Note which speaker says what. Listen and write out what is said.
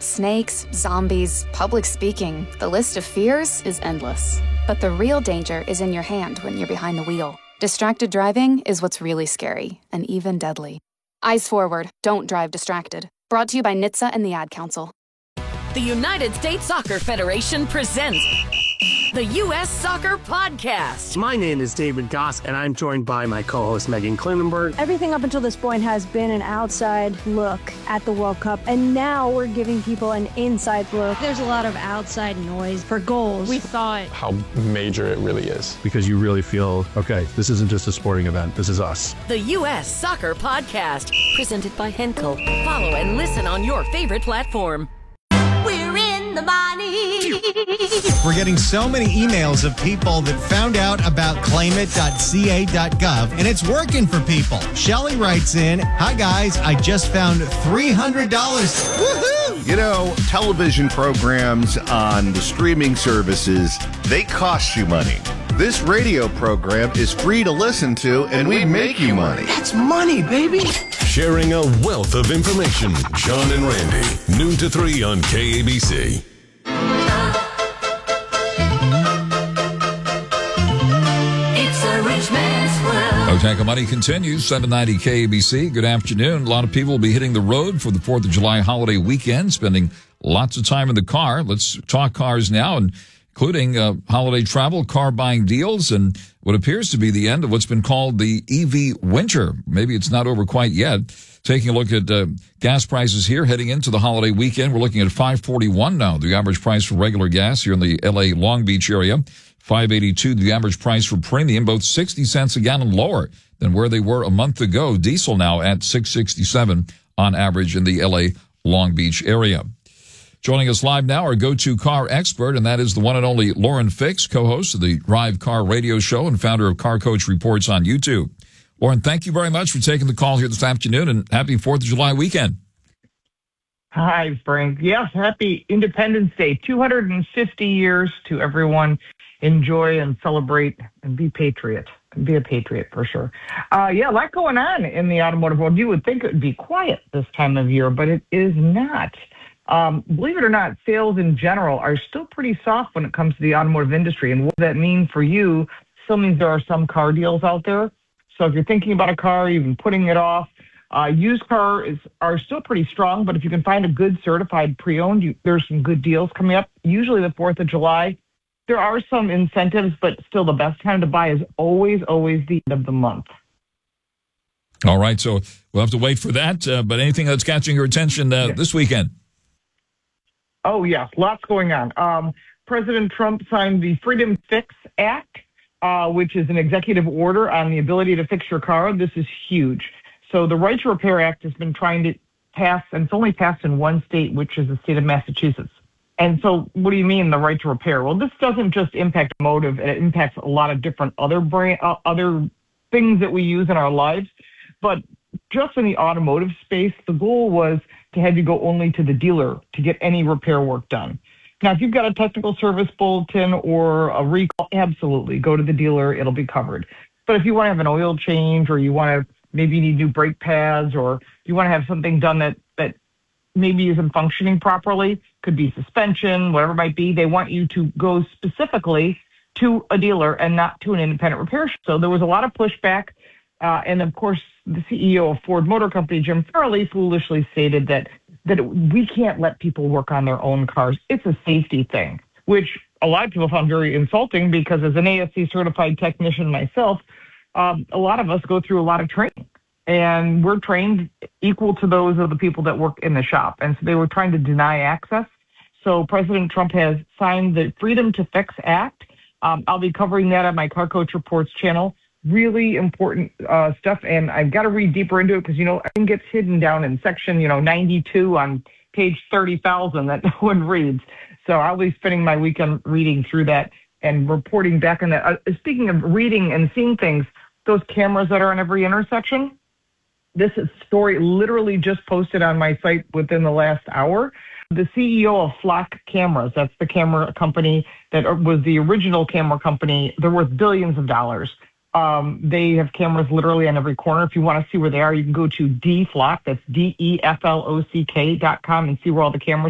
Speaker 1: Snakes, zombies, public speaking, the list of fears is endless. But the real danger is in your hand when you're behind the wheel. Distracted driving is what's really scary and even deadly. Eyes forward, don't drive distracted. Brought to you by NHTSA and the Ad Council.
Speaker 2: The United States Soccer Federation presents the U.S. Soccer Podcast.
Speaker 3: My name is David Goss, and I'm joined by my co-host Megan Klinenberg.
Speaker 4: Everything up until this point has been an outside look at the World Cup, and now we're giving people an inside look.
Speaker 5: There's a lot of outside noise for goals.
Speaker 6: We thought
Speaker 7: how major it really is.
Speaker 8: Because you really feel, okay, this isn't just a sporting event, this is us.
Speaker 2: The U.S. Soccer Podcast, presented by Henkel. Follow and listen on your favorite platform.
Speaker 9: We're in the money.
Speaker 10: We're getting so many emails of people that found out about claimit.ca.gov, and it's working for people. Shelly writes in, "Hi guys, I just found $300. Woohoo!
Speaker 11: You know, television programs on the streaming services, they cost you money. This radio program is free to listen to, and we make you money.
Speaker 3: That's money, baby."
Speaker 12: Sharing a wealth of information. John and Randy, noon to 3 on KABC.
Speaker 9: It's a rich man's world.
Speaker 13: Tank Money continues, 790 KABC. Good afternoon. A lot of people will be hitting the road for the 4th of July holiday weekend, spending lots of time in the car. Let's talk cars now, and including holiday travel, car buying deals, and what appears to be the end of what's been called the EV winter. Maybe it's not over quite yet. Taking a look at gas prices here heading into the holiday weekend, we're looking at $5.41 now, the average price for regular gas here in the L.A. Long Beach area. $5.82, the average price for premium, both 60 cents a gallon lower than where they were a month ago. Diesel now at $6.67 on average in the L.A. Long Beach area. Joining us live now, our go-to car expert, and that is the one and only Lauren Fix, co-host of the Drive Car Radio Show and founder of Car Coach Reports on YouTube. Lauren, thank you very much for taking the call here this afternoon, and happy 4th of July weekend.
Speaker 14: Hi, Frank. Yes, happy Independence Day. 250 years to everyone. Enjoy and celebrate and be patriot. Be a patriot for sure. A lot going on in the automotive world. You would think it would be quiet this time of year, but it is not. Believe it or not, sales in general are still pretty soft when it comes to the automotive industry. And what does that mean for you? Still means there are some car deals out there. So if you're thinking about a car, you've been putting it off. Used cars are still pretty strong, but if you can find a good certified pre-owned, there's some good deals coming up. Usually the 4th of July. There are some incentives, but still the best time to buy is always the end of the month.
Speaker 13: All right, so we'll have to wait for that. But anything that's catching your attention this weekend?
Speaker 14: Oh, yes, lots going on. President Trump signed the Freedom Fix Act, which is an executive order on the ability to fix your car. This is huge. So the Right to Repair Act has been trying to pass, and it's only passed in one state, which is the state of Massachusetts. And so what do you mean the right to repair? Well, this doesn't just impact automotive. It impacts a lot of different other things that we use in our lives. But just in the automotive space, the goal was to have you go only to the dealer to get any repair work done. Now, if you've got a technical service bulletin or a recall, absolutely, go to the dealer. It'll be covered. But if you want to have an oil change, or you want to, maybe you need new brake pads, or you want to have something done that maybe isn't functioning properly, could be suspension, whatever it might be, they want you to go specifically to a dealer and not to an independent repair shop. So there was a lot of pushback. And of course, the CEO of Ford Motor Company, Jim Farley, foolishly stated that we can't let people work on their own cars. It's a safety thing, which a lot of people found very insulting, because as an ASC certified technician myself, a lot of us go through a lot of training, and we're trained equal to those of the people that work in the shop. And so they were trying to deny access. So President Trump has signed the Freedom to Fix Act. I'll be covering that on my Car Coach Reports channel. Really important stuff, and I've got to read deeper into it, because, everything gets hidden down in section, 92 on page 30,000 that no one reads. So I'll be spending my weekend reading through that and reporting back on that. Speaking of reading and seeing things, those cameras that are on every intersection, this story literally just posted on my site within the last hour. The CEO of Flock Cameras, that's the camera company that was the original camera company, they're worth billions of dollars. They have cameras literally on every corner. If you want to see where they are, you can go to DFlock, that's DEFLOCK.com, and see where all the cameras